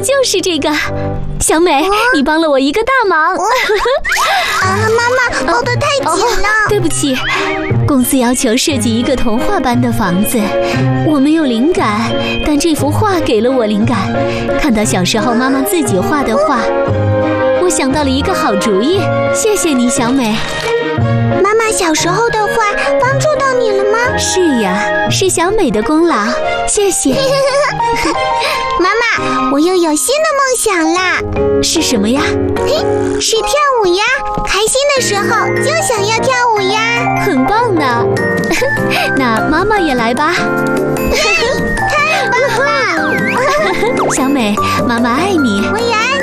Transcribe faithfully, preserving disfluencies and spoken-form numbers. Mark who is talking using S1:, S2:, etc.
S1: 就是这个。小美，哦、你帮了我一个大忙。
S2: 啊，妈妈，包得太紧了、哦。
S1: 对不起，公司要求设计一个童话般的房子，我没有灵感，但这幅画给了我灵感。看到小时候妈妈自己画的画，我想到了一个好主意。谢谢你，小美。
S2: 妈妈小时候的画帮助到你了吗？
S1: 是呀，是小美的功劳，谢谢。
S2: 妈妈，我又有新的梦想啦！
S1: 是什么呀？
S2: 嘿，是跳舞呀！开心的时候就想要跳舞呀！
S1: 很棒呢。那妈妈也来吧。
S2: 太棒了！
S1: 小美，妈妈爱你。
S2: 我也爱